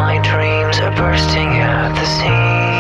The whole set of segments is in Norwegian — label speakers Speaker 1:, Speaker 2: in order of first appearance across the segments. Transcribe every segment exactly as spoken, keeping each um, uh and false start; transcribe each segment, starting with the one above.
Speaker 1: My dreams are bursting at the seams.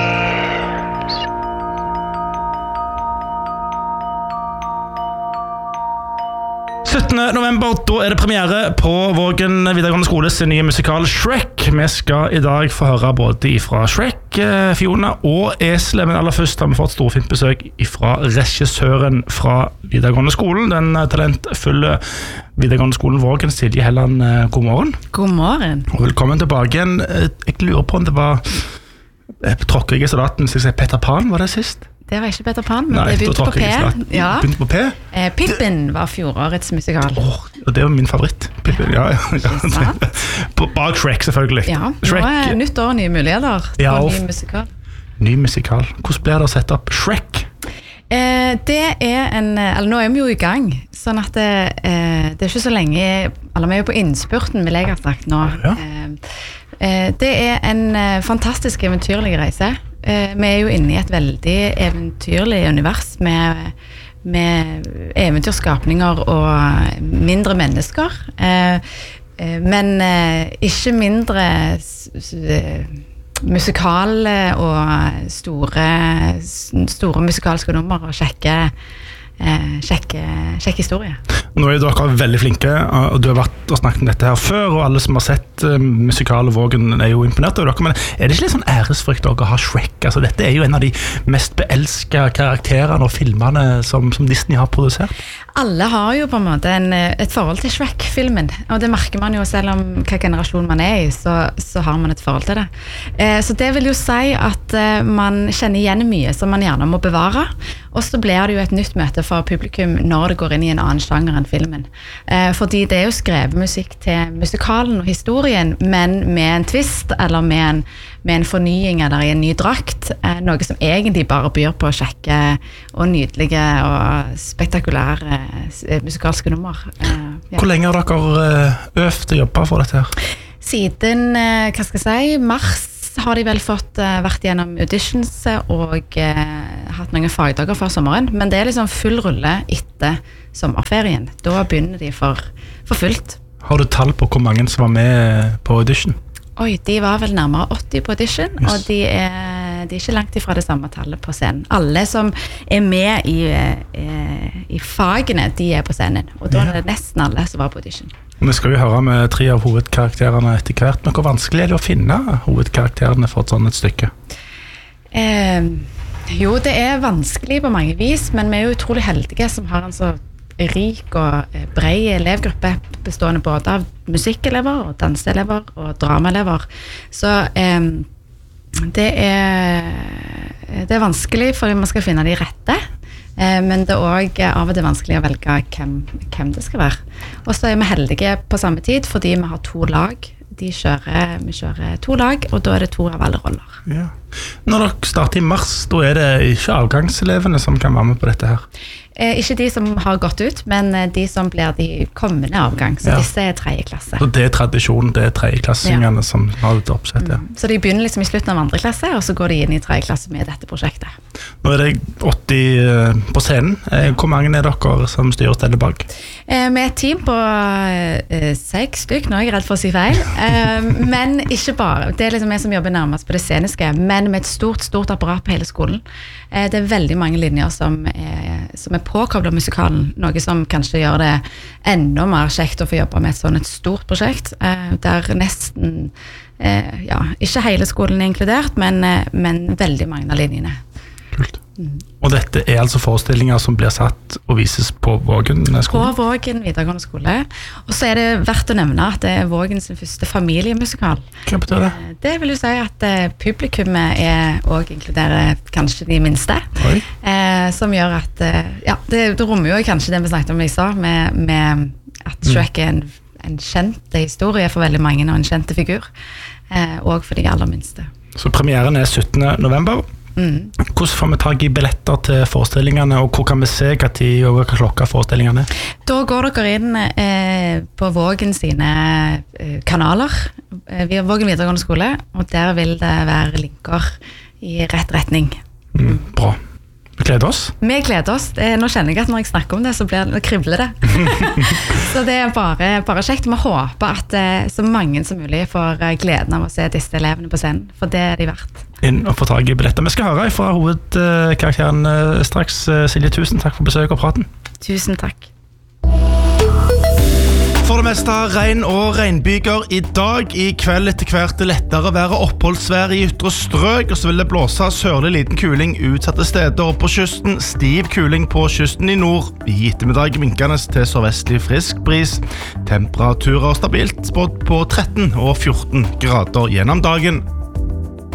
Speaker 2: syttende november, da er det premiere på Vågen videregående skoles nye musikal Shrek. Vi skal i dag få høre både fra Shrek, Fiona og Esle, men aller først har vi fått storfint besøk fra regissøren fra videregående skolen, den talentfulle videregående skolen Vågen, Silje Helland. God morgen.
Speaker 3: God morgen.
Speaker 2: Og velkommen tilbake igjen. Jeg lurer på om det var tråkker jeg i salaten, så jeg sier Peter Pan, var det sist?
Speaker 3: Det var ikke Peter Pan, men
Speaker 2: Nei,
Speaker 3: det begynte på P.
Speaker 2: Ja. Begynte på P?
Speaker 3: Eh, Pippin var fjorårets musikal.
Speaker 2: Åh, oh, det var min favoritt. Pippin, ja, ja. ja. På bak Shrek, selvfølgelig.
Speaker 3: Ja,
Speaker 2: Shrek.
Speaker 3: Nå er nytt år, nye muligheter for
Speaker 2: ja,
Speaker 3: ny musikal.
Speaker 2: Ny musikal. Hvordan blir det å sette opp Shrek?
Speaker 3: Eh, det er en, eller nå er vi jo i gang, sånn at det, eh, det er ikke så lenge, eller vi er jo på innspurten, vil jeg ha sagt nå.
Speaker 2: Ja.
Speaker 3: Eh, eh, det er en eh, fantastisk eventyrlig reise. Eh, vi er jo inne i et veldig eventyrlig univers med, med eventyrskapninger og mindre mennesker. Eh, eh, men eh, ikke mindre s- s- musikale og store, store musikalske nummer og kjekke, eh, kjekke, kjekke historie.
Speaker 2: Nå er dere veldig flinke, og du har vært og snakket om dette her før, og alle som har sett uh, musikal og Vågen er jo imponert over dere, men er det ikke litt sånn æresfrykt å ha Shrek? Altså, dette er jo en av de mest beelskede karakterene og filmene som, som Disney har produsert.
Speaker 3: Alle har jo på en måte en, et forhold til Shrek-filmen, og det merker man jo selv om hva generasjon man er i, så, så har man et forhold til det. Eh, så det vil jo si at eh, man kjenner igjen mye som man gjerne må bevare, og så blir det jo et nytt møte for publikum når det går inn i en annen sjanger enn filmen. Eh, fordi det er jo skrevet musikk til musikalen og historien, men med en twist, eller med en, med en fornying eller i en ny drakt, eh, noe som egentlig bare byr på kjekke og nydelige og spektakulære eh, musikalske nummer. Eh, ja.
Speaker 2: Hvor lenge har dere uh, øvd å jobbe for dette her?
Speaker 3: Siden, eh, hva skal jeg si, mars har de vel fått uh, vært gjennom auditions og uh, hatt noen fagdager for sommeren, men det er liksom full rulle etter sommerferien. Da begynner de for, for fullt.
Speaker 2: Har du tall på hvor mange som var med på audition?
Speaker 3: Oi, de var vel nærmere åtti på audition,
Speaker 2: Yes.
Speaker 3: og de er, de er ikke langt ifra det samme tallet på scenen. Alle som er med i, uh, i fagene, de er på scenen, og da
Speaker 2: Ja.
Speaker 3: er det nesten alle som var på audition.
Speaker 2: Vi skal jo høre med tre av hovedkarakterene etter hvert, men hvor vanskelig er det å finne hovedkarakterene for et sånt et stykke?
Speaker 3: Eh, jo, det er vanskelig på mange vis, men vi er jo utrolig heldige som har en så rik og eh, bred elevgruppe, bestående både av musikkelever og danseelever og dramaelever. Så eh, det er, det er vanskelig fordi man skal finne de rette, eh, men det er også av og til vanskelig å velge hvem, hvem det skal være. Og så er vi heldige på samme tid fordi vi har to lag. De kjører, vi kjører to lag, og da er det to av alle roller.
Speaker 2: Ja. Når dere starter i mars, da er det ikke avgangselevene som kan være med på dette her?
Speaker 3: Eh, ikke de som har gått ut, men eh, de som blir de kommende avgang. Så
Speaker 2: Ja.
Speaker 3: disse er tredje klasse.
Speaker 2: Så det er tradisjonen, det er tredjeklassingene
Speaker 3: Ja.
Speaker 2: som har et oppsett, ja.
Speaker 3: Så de begynner liksom i slutten av andre klasse, og så går de inn i tredje klasse med dette prosjektet.
Speaker 2: Nå er det åtti eh, på scenen. Eh, Hvor mange er dere som styrer og steller bak?
Speaker 3: Eh, med et team på eh, seks stykk, nå er jeg redd for å si feil, eh, men ikke bare. Det er liksom jeg som jobber nærmest på det sceniske, men med et stort, stort apparat på hele skolen. Eh, det er veldig mange linjer som er, som er påkoblet musikalen, noe som kanskje gjør det enda mer kjekt å få jobbe med et sånn et stort prosjekt, eh, der nesten, eh, ja, ikke hele skolen er inkludert, men, eh, men veldig mange av linjene.
Speaker 2: Kult. Og dette er altså forestillinger som blir satt og vises på Vågen
Speaker 3: På
Speaker 2: skole?
Speaker 3: Vågen videregående skole. Og så er det verdt å nevne at det er Vågen sin første familiemusikal.
Speaker 2: Hva betyr det?
Speaker 3: Eh, Det vil jo si at eh, publikummet er også inkluderer kanskje de minste.
Speaker 2: Oi.
Speaker 3: Eh, som gjør at, eh, ja, det, det rommer jo kanskje det vi snakket om i stad, med, med at Shrek er en, en kjent historie for veldig mange, og en kjent figur. Eh, og for de aller minste.
Speaker 2: Så premieren er syttende november.
Speaker 3: Mm.
Speaker 2: Hvordan får vi tak i billetter til forestillingene, og hvor kan vi se hva tid og hva klokka forestillingene er?
Speaker 3: Da går dere inn eh, på Vågen sine eh, kanaler, eh, via Vågen videregående skole, og der vil det være linker i rett retning.
Speaker 2: Mm, bra. Vi gleder oss.
Speaker 3: Vi gleder oss. Det, nå kjenner jeg at når jeg snakker om det, så blir det, kribler det. Så det er bare, bare kjekt. Vi håper at eh, så mange som mulig får eh, gleden av å se disse elevene på scenen, for det er de verdt.
Speaker 2: Inn og få tag i billetter. Vi skal høre fra hovedkarakteren eh, straks. Silje, tusen takk for besøk og praten.
Speaker 3: Tusen takk.
Speaker 2: For det meste regn og regnbyger i dag. I kveld etter hvert det lettere være oppholdsvær i ytre strøk, og så vil det blåse sørlig liten kuling utsatte steder på kysten. Stiv kuling på kysten i nord. I ettermiddag vinkende til sørvestlig frisk bris. Temperaturer stabilt spådd på tretten og fjorten grader gjennom dagen.